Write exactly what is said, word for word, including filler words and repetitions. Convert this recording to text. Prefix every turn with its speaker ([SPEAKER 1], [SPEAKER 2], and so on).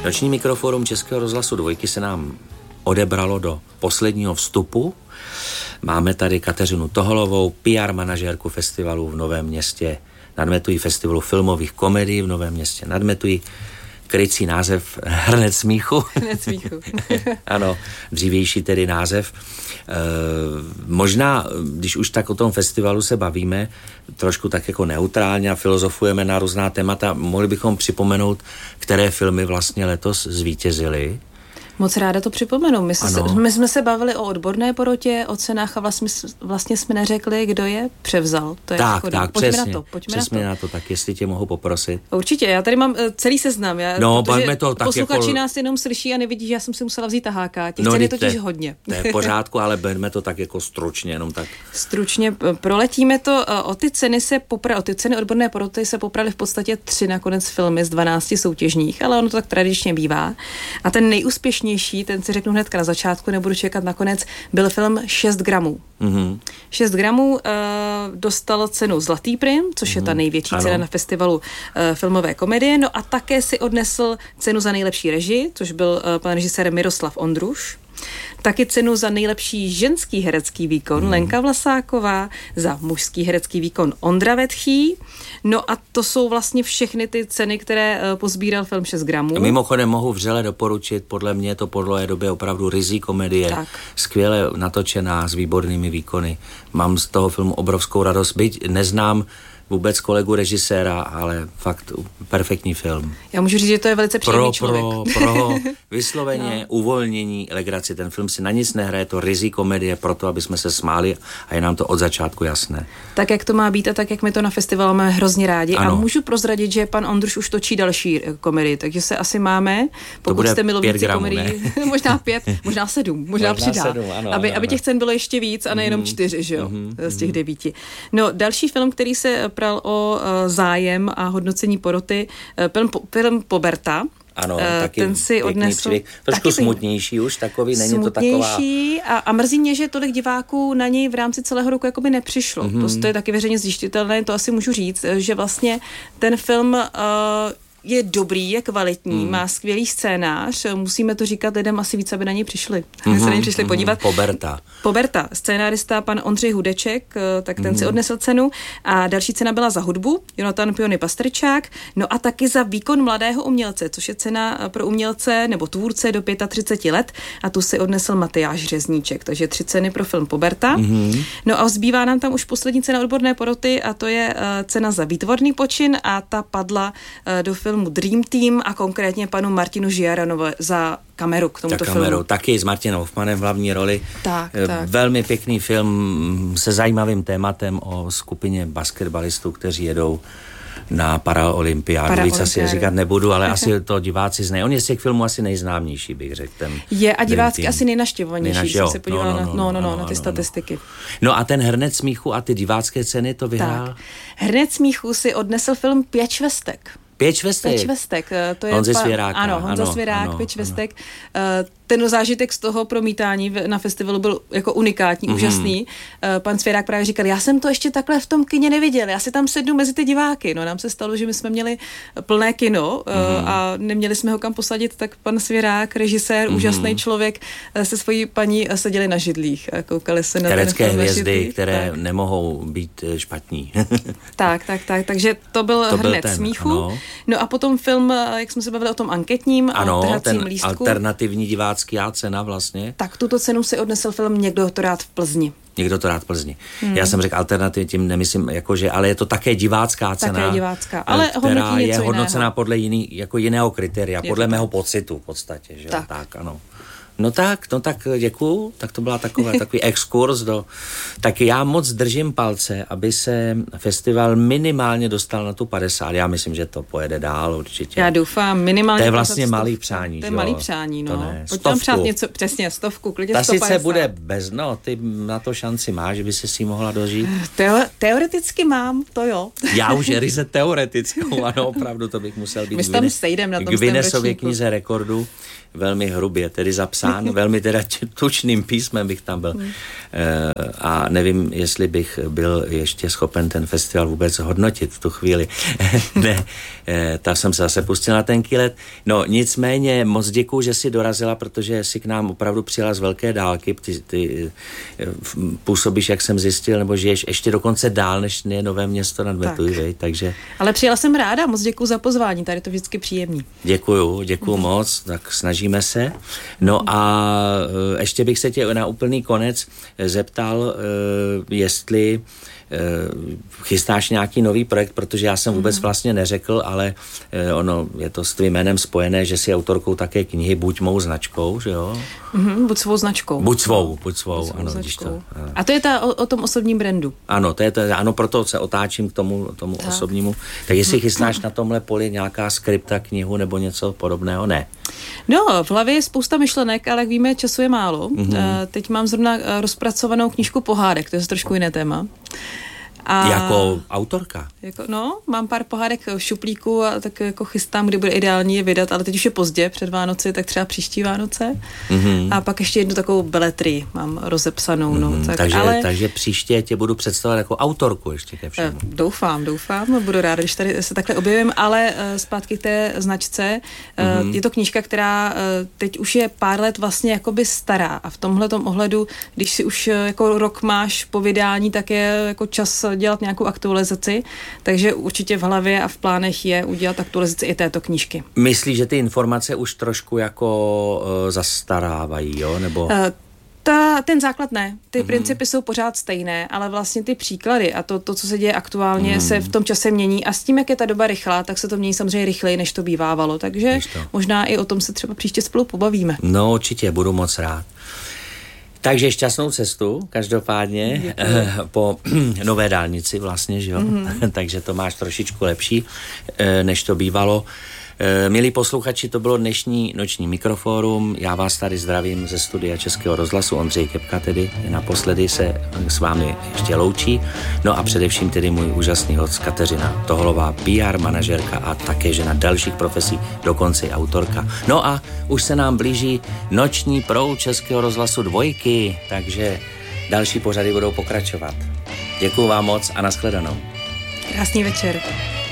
[SPEAKER 1] Noční mikroforum Českého rozhlasu Dvojky se nám odebralo do posledního vstupu. Máme tady Kateřinu Toholovou, P R manažérku festivalu v Novém Městě nad Metují, festivalu filmových komedií v Novém Městě nad Metují. Krycí název Hrnec smíchu.
[SPEAKER 2] Hrnec smíchu.
[SPEAKER 1] Ano, dřívější tedy název. E, možná, když už tak o tom festivalu se bavíme, trošku tak jako neutrálně a filozofujeme na různá témata, mohli bychom připomenout, které filmy vlastně letos zvítězily.
[SPEAKER 2] Moc ráda to připomenu. My, se, my jsme se bavili o odborné porotě, o cenách a vlastně, vlastně jsme neřekli, kdo je převzal. To je
[SPEAKER 1] tak,
[SPEAKER 2] škoda.
[SPEAKER 1] tak,
[SPEAKER 2] Pojďme
[SPEAKER 1] přesně.
[SPEAKER 2] na to. Pojďme
[SPEAKER 1] přesně
[SPEAKER 2] na to.
[SPEAKER 1] na to. Tak jestli tě mohu poprosit.
[SPEAKER 2] Určitě, já tady mám celý seznam. Já,
[SPEAKER 1] no, pojďme to tak
[SPEAKER 2] posluchači
[SPEAKER 1] jako...
[SPEAKER 2] nás jenom slyší a nevidí, že já jsem si musela vzít taháka. Těch
[SPEAKER 1] no,
[SPEAKER 2] cen je totiž
[SPEAKER 1] te,
[SPEAKER 2] hodně.
[SPEAKER 1] To je v pořádku, ale berme to tak jako stručně, jenom tak.
[SPEAKER 2] Stručně proletíme to. O ty ceny se popra, o ty ceny odborné poroty se poprali v podstatě tři nakonec filmy z dvanácti soutěžních, ale ono to tak tradičně bývá. A ten nejúspěšnější, ten si řeknu hnedka na začátku, nebudu čekat nakonec, byl film šest gramů. Mm-hmm. šest gramů uh, dostal cenu Zlatý prim, což mm-hmm. je ta největší ano. cena na festivalu uh, filmové komedie, no a také si odnesl cenu za nejlepší režii, což byl uh, pan režisér Miroslav Ondruš. Taky cenu za nejlepší ženský herecký výkon hmm. Lenka Vlasáková, za mužský herecký výkon Ondra Vetchý. No a to jsou vlastně všechny ty ceny, které uh, pozbíral film šest gramů.
[SPEAKER 1] Mimochodem mohu vřele doporučit, podle mě to po dlouhé době opravdu ryzí komedie, tak. Skvěle natočená s výbornými výkony. Mám z toho filmu obrovskou radost, byť neznám vůbec kolegu režiséra, ale fakt perfektní film.
[SPEAKER 2] Já můžu říct, že to je velice příjemný
[SPEAKER 1] pro,
[SPEAKER 2] člověk.
[SPEAKER 1] Pro, pro vysloveně no. uvolnění, legraci. Ten film si na nic nehraje, to ryzí komedie proto, aby jsme se smáli a je nám to od začátku jasné.
[SPEAKER 2] Tak, jak to má být a tak, jak my to na festivalu máme hrozně rádi.
[SPEAKER 1] Ano.
[SPEAKER 2] A můžu prozradit, že pan Ondruš už točí další komedii, takže se asi máme, pokud jste milovníci komedii, možná pět, možná sedm, možná, možná přidá, sedm, ano, aby, ano, aby těch cen bylo ještě víc a nejenom mm. čtyři, že jo, mm, z těch devíti. No, další film, který se pral o uh, zájem a hodnocení poroty, uh, film, film Poberta.
[SPEAKER 1] Ano,
[SPEAKER 2] uh,
[SPEAKER 1] taky
[SPEAKER 2] ten si odnesl.
[SPEAKER 1] Příběh. Trošku smutnější už, takový, není to taková...
[SPEAKER 2] Smutnější a, a mrzí mě, že tolik diváků na něj v rámci celého roku jakoby nepřišlo. Mm-hmm. To je taky veřejně zjištitelné, to asi můžu říct, že vlastně ten film... Uh, je dobrý, je kvalitní, hmm. má skvělý scénář, musíme to říkat lidem asi víc, aby na něj přišli. Mm-hmm, se na něj přišli mm-hmm. podívat.
[SPEAKER 1] Poberta.
[SPEAKER 2] Poberta, scénárista pan Ondřej Hudeček, tak ten mm-hmm. si odnesl cenu a další cena byla za hudbu, Jonatan Piony Pastrčák, no a taky za výkon mladého umělce, což je cena pro umělce nebo tvůrce do třiceti pěti let a tu si odnesl Matyáš Řezníček, takže tři ceny pro film Poberta. Mm-hmm. No a zbývá nám tam už poslední cena odborné poroty a to je uh, cena za výtvorný počin a ta padla uh, do filmu Dream Team a konkrétně panu Martinu Žiaranovi za kameru k tomuto filmu. Kameru,
[SPEAKER 1] taky s Martinem Hoffmanem v hlavní roli.
[SPEAKER 2] Tak, tak.
[SPEAKER 1] Velmi pěkný film se zajímavým tématem o skupině basketbalistů, kteří jedou na Paralympiádu. Víc asi říkat nebudu, ale asi to diváci znají. On je z těch filmů asi nejznámější, bych řekl. Ten
[SPEAKER 2] je a divácky asi nejnaštěvovanější, když jsem se podívala
[SPEAKER 1] no, no, no,
[SPEAKER 2] na, no, no, no,
[SPEAKER 1] no,
[SPEAKER 2] na ty
[SPEAKER 1] no,
[SPEAKER 2] statistiky.
[SPEAKER 1] No a ten Hrnec smíchu a ty divácké ceny to vyhrál?
[SPEAKER 2] Tak. Hrnec smíchu si odnesl film Pět švestek.
[SPEAKER 1] Pět švestek?
[SPEAKER 2] Pět švestek. To je
[SPEAKER 1] Honza Svěráka.
[SPEAKER 2] Ano, Honza
[SPEAKER 1] ano,
[SPEAKER 2] Svěrák,
[SPEAKER 1] ano,
[SPEAKER 2] Pět švestek. Ano. Ten zážitek z toho promítání na festivalu byl jako unikátní, mm. úžasný. Pan Svěrák právě říkal, já jsem to ještě takhle v tom kině neviděl, já si tam sednu mezi ty diváky. No nám se stalo, že my jsme měli plné kino mm. a neměli jsme ho kam posadit, tak pan Svěrák, režisér, mm. úžasný člověk, se svojí paní seděli na židlích a koukali se na
[SPEAKER 1] herecké
[SPEAKER 2] ten film
[SPEAKER 1] hvězdy, které tak. nemohou být špatní.
[SPEAKER 2] tak, tak, tak, takže to byl to Hrnec ten, smíchu. Ano. No a potom film, jak jsme se bavili o tom anketním
[SPEAKER 1] ano,
[SPEAKER 2] a trhacím
[SPEAKER 1] ten
[SPEAKER 2] lístku.
[SPEAKER 1] Alternativní divácký cena vlastně.
[SPEAKER 2] Tak tuto cenu si odnesl film Někdo to rád v Plzni.
[SPEAKER 1] Někdo to rád v Plzni. Hmm. Já jsem řekl alternativně, tím nemyslím, jakože, ale je to také divácká cena.
[SPEAKER 2] Také divácká, ale
[SPEAKER 1] která je
[SPEAKER 2] něco
[SPEAKER 1] hodnocena
[SPEAKER 2] jiného.
[SPEAKER 1] podle jiný, jako jiného kritéria,
[SPEAKER 2] je
[SPEAKER 1] podle
[SPEAKER 2] to
[SPEAKER 1] mého pocitu v podstatě. Že?
[SPEAKER 2] Tak.
[SPEAKER 1] tak, ano. No tak, no tak děkuju, tak to byla taková, takový exkurs do... Tak já moc držím palce, aby se festival minimálně dostal na tu padesát. Já myslím, že to pojede dál určitě.
[SPEAKER 2] Já doufám, minimálně...
[SPEAKER 1] To je vlastně malý přání,
[SPEAKER 2] To je
[SPEAKER 1] jo?
[SPEAKER 2] malý přání, no.
[SPEAKER 1] Pojď
[SPEAKER 2] tam přát něco, přesně, stovku, klidně
[SPEAKER 1] ta
[SPEAKER 2] sto padesát.
[SPEAKER 1] sice bude bez, no, ty na to šanci máš, že by se si mohla dožít.
[SPEAKER 2] Teo, teoreticky mám, to jo.
[SPEAKER 1] Já už ryze teoretickou, ano, opravdu to bych musel být.
[SPEAKER 2] My tam sejdem na tom
[SPEAKER 1] Guinnessově knize rekordů velmi hrubě, tedy zapsat. napsán, velmi teda tučným písmem bych tam byl. Hmm. A nevím, jestli bych byl ještě schopen ten festival vůbec hodnotit v tu chvíli. Ne, tam jsem se zase pustil na tenký let. No nicméně moc děkuju, že jsi dorazila, protože jsi k nám opravdu přijela z velké dálky. Ty, ty působíš, jak jsem zjistil, nebo žiješ ještě dokonce dál, než je Nové Město nad Metují, tak. takže...
[SPEAKER 2] Ale přijela jsem ráda, moc děkuju za pozvání, tady to vždycky příjemný.
[SPEAKER 1] Děkuju, děkuju mm. moc, tak snažíme se. No a ještě bych se tě na úplný konec zeptal, jestli chystáš nějaký nový projekt, protože já jsem vůbec mm. vlastně neřekl, ale ono je to s tvým jménem spojené, že jsi autorkou také knihy Buď mou značkou, že jo?
[SPEAKER 2] Mm-hmm, buď svou značkou.
[SPEAKER 1] Buď svou, buď svou, buď svou ano,
[SPEAKER 2] značkou.
[SPEAKER 1] To,
[SPEAKER 2] ano. A to je ta o, o tom osobním brandu.
[SPEAKER 1] Ano, to je to, ano, proto se otáčím k tomu, tomu tak. osobnímu. Tak jestli chystáš na tomhle poli nějaká skripta, knihu nebo něco podobného, ne?
[SPEAKER 2] No, v hlavě je spousta myšlenek, ale jak víme, času je málo. Mm-hmm. Teď mám zrovna rozpracovanou knížku pohádek, to je trošku jiné téma.
[SPEAKER 1] A jako autorka?
[SPEAKER 2] Jako, no, mám pár pohádek v šuplíku a tak jako chystám, kdy bude ideální je vydat, ale teď už je pozdě před Vánoci, tak třeba příští Vánoce. Mm-hmm. A pak ještě jednu takovou beletrii mám rozepsanou. Mm-hmm. No, tak,
[SPEAKER 1] takže,
[SPEAKER 2] ale...
[SPEAKER 1] takže příště tě budu představovat jako autorku ještě ke všemu.
[SPEAKER 2] Doufám, doufám, budu ráda, když tady se takhle objevím, ale zpátky k té značce. Mm-hmm. Je to knížka, která teď už je pár let vlastně jakoby stará a v tomhletom ohledu, když si už jako rok máš po vydání, tak je jako čas dělat nějakou aktualizaci, takže určitě v hlavě a v plánech je udělat aktualizaci i této knížky.
[SPEAKER 1] Myslíš, že ty informace už trošku jako uh, zastarávají, jo? Nebo... Uh,
[SPEAKER 2] ta, ten základ ne. Ty mm. principy jsou pořád stejné, ale vlastně ty příklady a to, to co se děje aktuálně, mm. se v tom čase mění a s tím, jak je ta doba rychlá, tak se to mění samozřejmě rychleji, než to bývávalo. Takže možná i o tom se třeba příště spolu pobavíme.
[SPEAKER 1] No určitě, budu moc rád. Takže šťastnou cestu, každopádně, Děkuji. po nové dálnici vlastně, že jo? Mm-hmm. Takže to máš trošičku lepší, než to bývalo. Milí posluchači, to bylo dnešní noční mikrofórum. Já vás tady zdravím ze studia Českého rozhlasu, Ondřej Kepka tedy naposledy se s vámi ještě loučí. No a především tedy můj úžasný host Kateřina Toholová, P R manažerka a také žena dalších profesí, dokonce i autorka. No a už se nám blíží noční proud Českého rozhlasu dvojky, takže další pořady budou pokračovat. Děkuju vám moc a nashledanou.
[SPEAKER 2] Krásný večer.